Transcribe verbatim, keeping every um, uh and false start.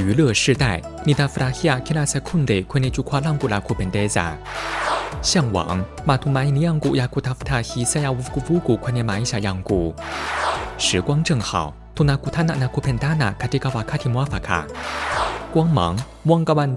娱乐世代，nitafurahia kila sekunde kwenye jukwaa langu la kupendeza. 向往 matumaini yangu ya kutafuta hisia ya vuguvugu kwenye maisha yangu. 时光正好 tunakutana na kupendana katika wakati mwafaka. 光芒 mwanga wa